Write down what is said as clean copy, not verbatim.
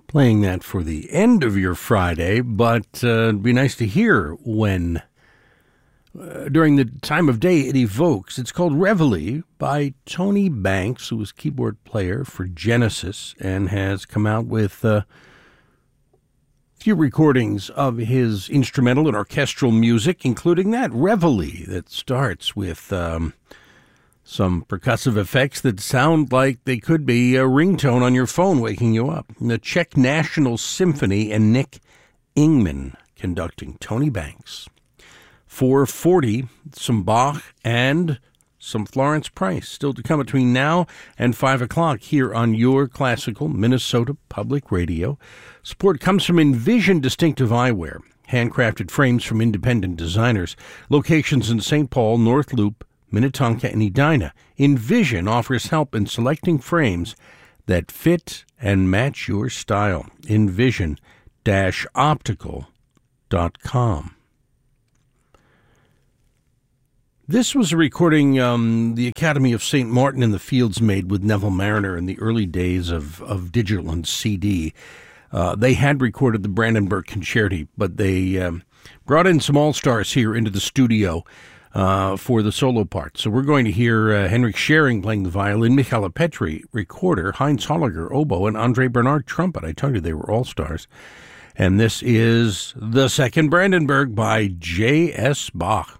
Playing that for the end of your Friday, but it'd be nice to hear when, during the time of day it evokes. It's called Reveille by Tony Banks, who was keyboard player for Genesis and has come out with a few recordings of his instrumental and orchestral music, including that Reveille that starts with some percussive effects that sound like they could be a ringtone on your phone waking you up. The Czech National Symphony and Nick Ingman conducting. Tony Banks. 4:40, some Bach and some Florence Price. Still to come between now and 5 o'clock here on your classical Minnesota Public Radio. Support comes from Envision Distinctive Eyewear. Handcrafted frames from independent designers. Locations in St. Paul, North Loop, Minnetonka, and Edina. Envision offers help in selecting frames that fit and match your style. Envision-optical.com. This was a recording the Academy of St. Martin in the Fields made with Neville Mariner in the early days of digital and CD. They had recorded the Brandenburg Concerti, but they brought in some all-stars here into the studio for the solo part. So we're going to hear Henrik Schering playing the violin, Michaela Petri, recorder, Heinz Holliger, oboe, and Andre Bernard, trumpet. I told you they were all-stars. And this is The Second Brandenburg by J.S. Bach.